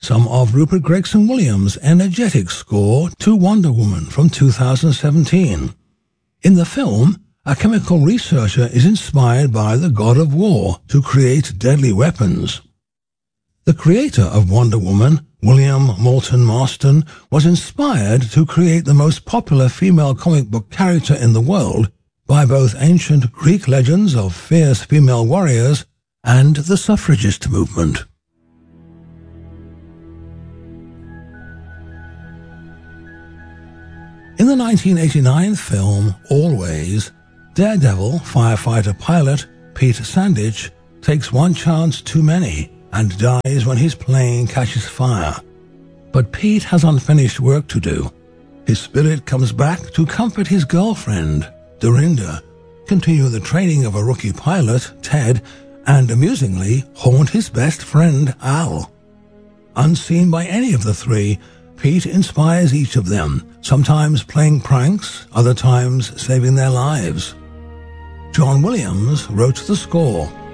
some of Rupert Gregson-Williams' energetic score to Wonder Woman from 2017. In the film, a chemical researcher is inspired by the god of war to create deadly weapons. The creator of Wonder Woman, William Moulton Marston, was inspired to create the most popular female comic book character in the world by both ancient Greek legends of fierce female warriors and the suffragist movement. In the 1989 film Always, Daredevil firefighter pilot Pete Sandich takes one chance too many and dies when his plane catches fire. But Pete has unfinished work to do. His spirit comes back to comfort his girlfriend, Dorinda, continue the training of a rookie pilot, Ted, and amusingly haunt his best friend, Al. Unseen by any of the three, Pete inspires each of them, sometimes playing pranks, other times saving their lives. John Williams wrote the score.